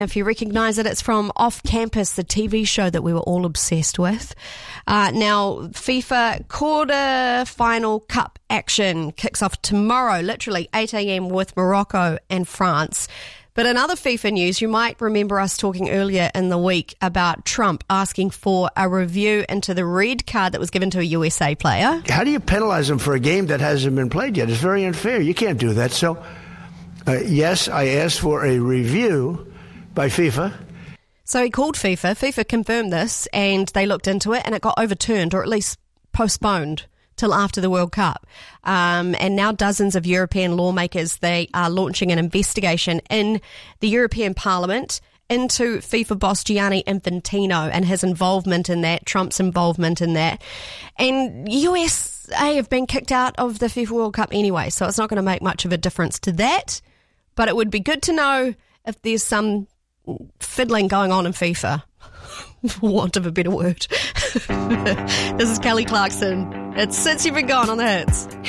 If you recognise it, it's from Off Campus, the TV show that we were all obsessed with. Now, FIFA quarter-final cup action kicks off tomorrow, literally 8 a.m. with Morocco and France. But in other FIFA news, you might remember us talking earlier in the week about Trump asking for a review into the red card that was given to a USA player. How do you penalize him for a game that hasn't been played yet? It's very unfair. You can't do that. So, yes, I asked for a review by FIFA. So he called FIFA. FIFA confirmed this, and they looked into it, and it got overturned, or at least postponed till after the World Cup. And now dozens of European lawmakers, they are launching an investigation in the European Parliament into FIFA boss Gianni Infantino and his involvement in that, Trump's involvement in that. And USA have been kicked out of the FIFA World Cup anyway, so it's not going to make much of a difference to that. But it would be good to know if there's some fiddling going on in FIFA, for want of a better word. This is Kelly Clarkson. It's Since You've Been Gone on the Hits.